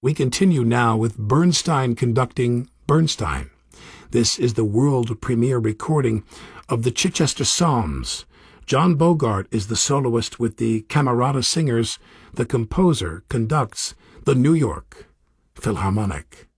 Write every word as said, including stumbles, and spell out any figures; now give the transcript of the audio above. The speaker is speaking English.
We continue now with Bernstein conducting Bernstein. This is the world premiere recording of the Chichester Psalms. John Bogart is the soloist with the Camerata Singers. The composer conducts the New York Philharmonic.